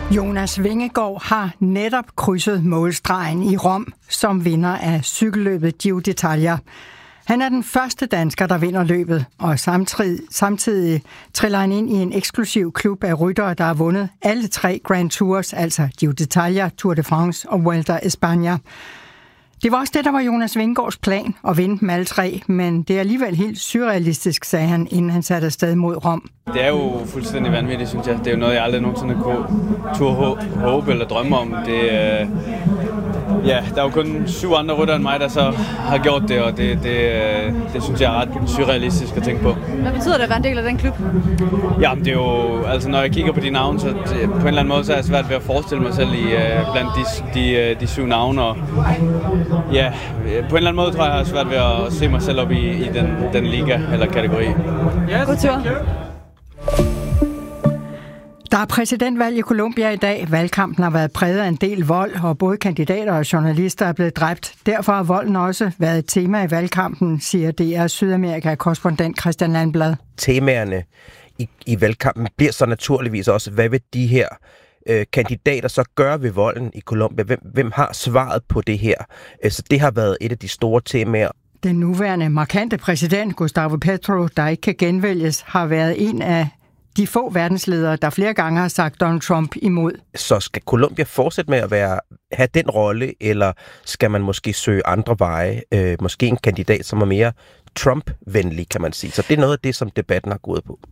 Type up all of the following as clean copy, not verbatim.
Jonas Vingegaard har netop krydset målstregen i Rom som vinder af cykelløbet Giro d'Italia. Han er den første dansker, der vinder løbet, og samtidig triller han ind i en eksklusiv klub af ryttere, der har vundet alle 3 Grand Tours, altså Giro d'Italia, Tour de France og Vuelta a España. Det var også det, der var Jonas Vingegaards plan, at vinde dem alle 3, men det er alligevel helt surrealistisk, sagde han, inden han satte afsted mod Rom. Det er jo fuldstændig vanvittigt, synes jeg. Det er jo noget, jeg aldrig nogensinde kunne turde håbe eller drømme om. Der er jo kun 7 andre ryttere end mig, der så har gjort det, og det synes jeg er ret surrealistisk at tænke på. Hvad betyder det at være en del af den klub? Jamen, det er jo, altså når jeg kigger på de navne, så på en eller anden måde, så er jeg svært ved at forestille mig selv blandt de 7 navne. Og ja, på en eller anden måde tror jeg er svært ved at se mig selv op i den liga eller kategori. God tur. Der er præsidentvalg i Colombia i dag. Valgkampen har været præget af en del vold, og både kandidater og journalister er blevet dræbt. Derfor har volden også været et tema i valgkampen, siger DR Sydamerika-korrespondent Christian Landblad. Temaerne i valgkampen bliver så naturligvis også, hvad vil de her kandidater så gøre ved volden i Colombia? Hvem har svaret på det her? Så det har været et af de store temaer. Den nuværende markante præsident, Gustavo Petro, der ikke kan genvælges, har været en af de få verdensledere, der flere gange har sagt Donald Trump imod. Så skal Colombia fortsætte med at have den rolle, eller skal man måske søge andre veje? Måske en kandidat, som er mere Trump-venlig, kan man sige. Så det er noget af det, som debatten har gået på.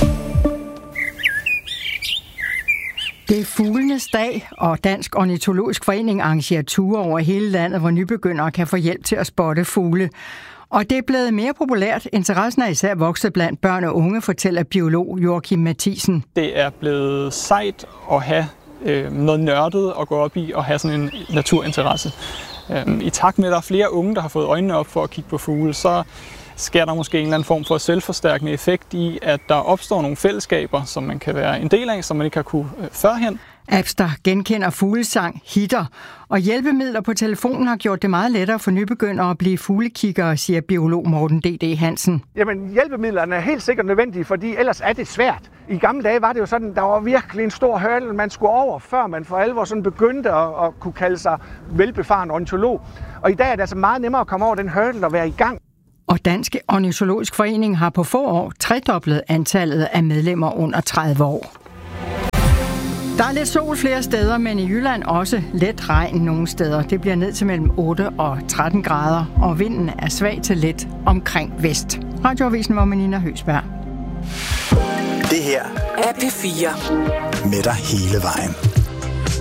Det er fuglenes dag, og Dansk Ornitologisk Forening arrangerer ture over hele landet, hvor nybegyndere kan få hjælp til at spotte fugle. Og det er blevet mere populært. Interessen er især vokset blandt børn og unge, fortæller biolog Joachim Mathisen. Det er blevet sejt at have noget nørdet at gå op i og have sådan en naturinteresse. I takt med, at der er flere unge, der har fået øjnene op for at kigge på fugle, så sker der måske en eller anden form for selvforstærkende effekt i, at der opstår nogle fællesskaber, som man kan være en del af, som man ikke har kunne førhen. Apps, der genkender fuglesang, hitter, og hjælpemidler på telefonen har gjort det meget lettere for nybegyndere at blive fuglekiggere, siger biolog Morten D.D. Hansen. Jamen, hjælpemidlerne er helt sikkert nødvendige, fordi ellers er det svært. I gamle dage var det jo sådan, der var virkelig en stor hurdle, man skulle over, før man for alvor sådan begyndte at kunne kalde sig velbefaren ornitolog. Og i dag er det altså meget nemmere at komme over den hurdle og være i gang. Og Dansk Ornitologisk Forening har på få år tredoblet antallet af medlemmer under 30 år. Der er lidt sol flere steder, men i Jylland også let regn nogle steder. Det bliver ned til mellem 8 og 13 grader, og vinden er svag til let omkring vest. Radioavisen var med Nina Høgsberg. Det her er P4 med dig hele vejen.